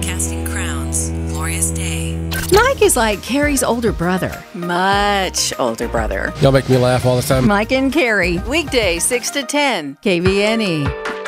casting crowns. Glorious day. Mike is like Carrie's older brother. Much older brother. Y'all make me laugh all the time. Mike and Carrie. Weekday 6 to 10. KVNE.